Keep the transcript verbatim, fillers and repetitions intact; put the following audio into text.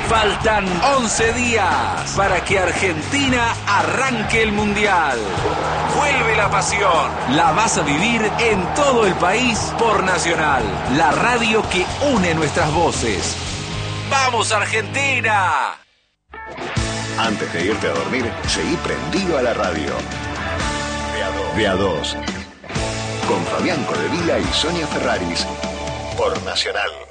Faltan once días para que Argentina arranque el Mundial. Vuelve la pasión. La vas a vivir en todo el país por Nacional, la radio que une nuestras voces. ¡Vamos, Argentina! Antes de irte a dormir, seguí prendido a la radio. De a dos. Con Fabián Codevila y Sonia Ferraris. Por Nacional.